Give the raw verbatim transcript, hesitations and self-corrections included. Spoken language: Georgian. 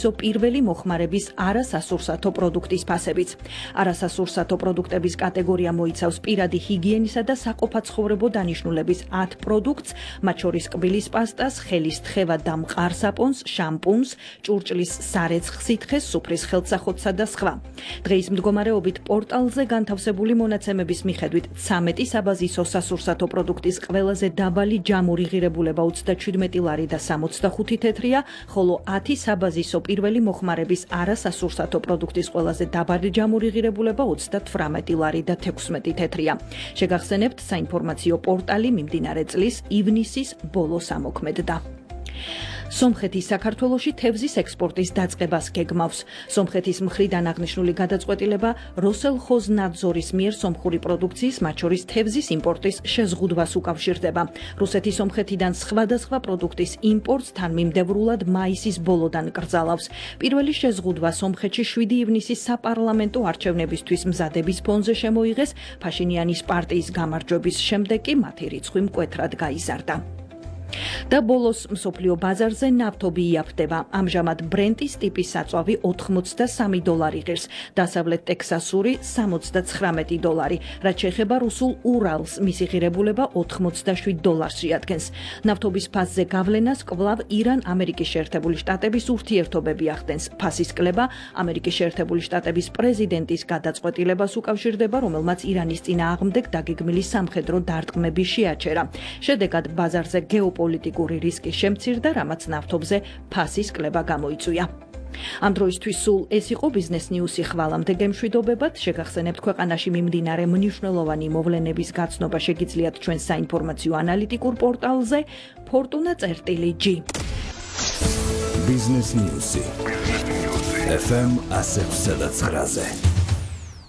საბაზისო პირველი მოხმარების არასასურსათო პროდუქტის ფასებიც. Არასასურსათო პროდუქტების კატეგორია მოიცავს პირადი ჰიგიენისა და საყოფაცხოვრებო დანიშნულების ათ პროდუქტს, მათ შორის კბილის პასტას, ხელის თხევა და მყარსაპონს, შამპუნს, ჭურჭლის სარეცხ სითხეს, სუფრის ხელსახოთსა და სხვა. დღეის მდგომარეობით პორტალზე განთავსებული მონაცემების მიხედვით ცამეტი საბაზისო სასურსათო პროდუქტის ყველაზე დაბალი ჯამური ღირებულება ოცდაჩვიდმეტი ლარი და სამოცდახუთი თეთრია, ხოლო ათი საბაზისო პირველი მოხმარების არასასურსათო პროდუქტის ყველაზე დაბალი ჯამური ღირებულება ოცდათვრამეტი ლარი და თექვსმეტი თეთრია. შეგახსენებთ, საინფორმაციო პორტალი მიმდინარე წლის ივნისის ბოლოს ამოქმედდა. სომხეთის საქართველოში თევზის ექსპორტის დაწყებას გეგმავს. სომხეთის მხრიდან აღნიშნული გადაწყვეტილება როსელხოზნაძორის მიერ სომხური პროდუქციის, მათ შორის თევზის იმპორტის შეზღუდვას უკავშირდება. რუსეთი სომხეთიდან სხვადასხვა პროდუქტის იმპორტს თანმიმდევრულად მაისის ბოლოდან კრძალავს. პირველი შეზღუდვა სომხეთში შვიდი ივნისის საპარლამენტო არჩევნებისთვის მზადების ფონზე შემოიღეს, ფაშინიანის პარტიის გამარჯვების შემდეგ კი მათი რიცხვი მკვეთრად გაიზარდა. და ბოლოს მსოფლიო ბაზარზე ნავთობი იაფდება. ამჟამად ბრენტის ტიპის საწვავი ოთხმოცდასამი დოლარი ღირს, დასავლეთ ტექსასური სამოცდაცხრამეტი დოლარი, რაც შეეხება რუსულ ურალს, მისი ღირებულება ოთხმოცდაშვიდ დოლარს შეადგენს. ნავთობის ფასზე გავლენას კვლავ ირან-ამერიკის შეერთებული შტატების ურთიერთობები ახდენს. ფასის კლება ამერიკის შეერთებული შტატების პრეზიდენტის გადაწყვეტილებას უკავშირდება, რომელმაც ირანის წინააღმდეგ დაგეგმილი სამხედრო დარტყმები შეაჩერა. შედეგად ბაზარზე გეოპოლიტიკური პოლიტიკური რისკი შემცირდა, რამაც ნავთობზე ფასის კლება გამოიწვია. ამ დროისთვის სულ ეს იყო ბიზნეს ნიუსი. ხვალამდე გემშვიდობებად. შეგახსენებთ, ქვეყანაში მიმდინარე მნიშვნელოვანი მოვლენების გაცნობა შეგიძლიათ ჩვენს საინფორმაციო ანალიტიკურ პორტალზე ფორტუნა წერტილი ჯი. ბიზნეს ნიუსი. ეფ ემ ასი ოცდათვრაზე.